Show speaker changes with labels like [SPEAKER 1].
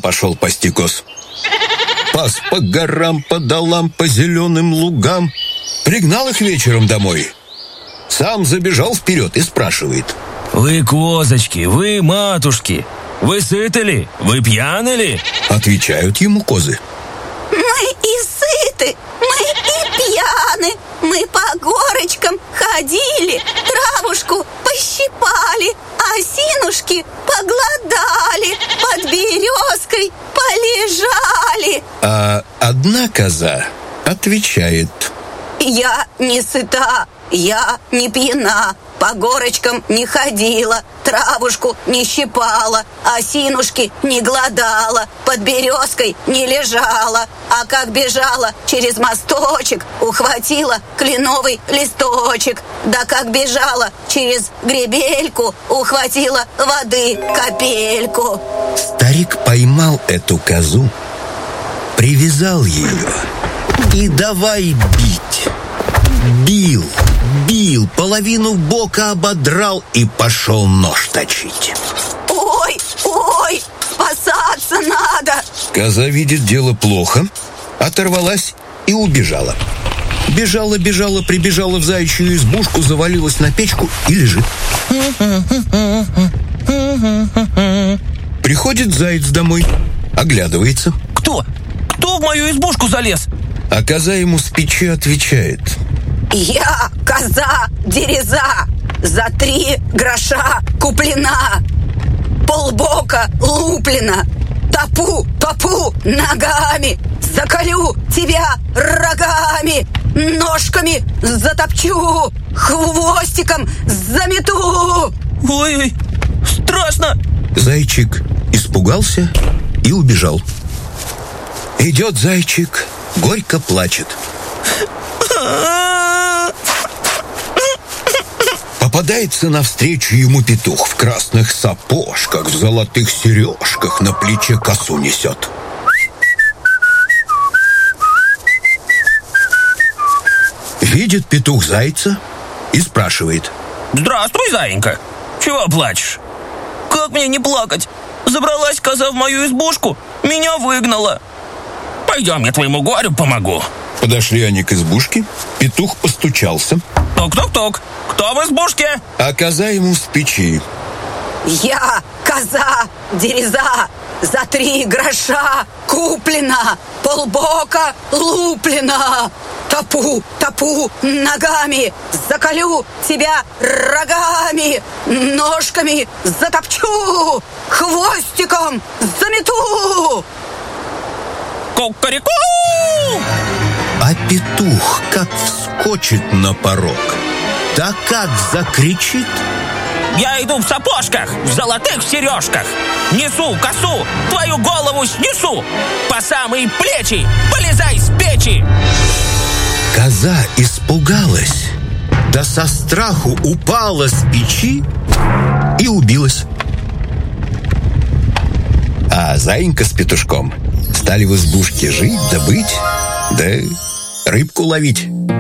[SPEAKER 1] пошел пасти коз. Пас по горам, по долам, по зеленым лугам. Пригнал их вечером домой. Сам забежал вперед и спрашивает:
[SPEAKER 2] «Вы козочки, вы матушки, вы сыты ли? Вы пьяны ли?»
[SPEAKER 1] Отвечают ему козы:
[SPEAKER 3] «Мы и сыты, мы и пьяны. Мы по горочкам ходили, травушку пощипали, осинушки поглодали, под березкой полежали».
[SPEAKER 1] А одна коза отвечает:
[SPEAKER 3] «Я не сыта, я не пьяна, по горочкам не ходила, травушку не щипала, осинушки не глодала, под березкой не лежала, а как бежала через мосточек, ухватила кленовый листочек, да как бежала через гребельку, ухватила воды капельку».
[SPEAKER 1] Старик поймал эту козу, привязал ее и давай бить. Бил, половину бока ободрал и пошел нож точить.
[SPEAKER 3] «Ой, спасаться надо!»
[SPEAKER 1] Коза видит, дело плохо, оторвалась и убежала. Бежала, прибежала в заячью избушку, завалилась на печку и лежит. Приходит заяц домой, оглядывается.
[SPEAKER 2] Кто в мою избушку залез?
[SPEAKER 1] А коза ему с печи отвечает:
[SPEAKER 3] «Я коза-дереза, за 3 гроша куплена, полбока луплена, топу ногами, заколю тебя рогами, ножками затопчу, хвостиком замету».
[SPEAKER 2] Ой, страшно.
[SPEAKER 1] Зайчик испугался и убежал. Идет зайчик, горько плачет. Попадается навстречу ему петух в красных сапожках, в золотых сережках, на плече косу несет. Видит петух зайца и спрашивает:
[SPEAKER 2] «Здравствуй, заинька, чего плачешь?» «Как мне не плакать? Забралась коза в мою избушку, меня выгнала. Пойдем, я твоему горю помогу».
[SPEAKER 1] Подошли они к избушке, петух постучался.
[SPEAKER 2] «Ток-ток-ток, кто в избушке?»
[SPEAKER 1] А коза ему с печи:
[SPEAKER 3] «Я коза-дереза, за 3 гроша куплена, полбока луплена, топу ногами, заколю тебя рогами, ножками затопчу, хвостиком замету».
[SPEAKER 2] «Кукареку!»
[SPEAKER 1] А петух как вскочит на порог, да как закричит:
[SPEAKER 2] «Я иду в сапожках, в золотых сережках, несу косу, твою голову снесу, по самые плечи, полезай с печи!»
[SPEAKER 1] Коза испугалась, да со страху упала с печи и убилась. А заинька с петушком стали в избушке жить да быть, да рыбку ловить.